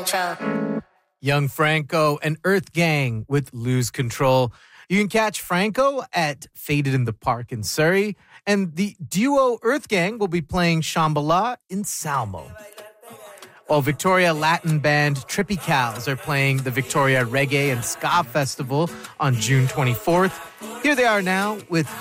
Young Franco and Earth Gang with Lose Control. You can catch Franco at Faded in the Park in Surrey, and the duo Earth Gang will be playing Shambhala in Salmo. While Victoria Latin band Trippy Cows are playing the Victoria Reggae and Ska Festival on June 24th. Here they are now with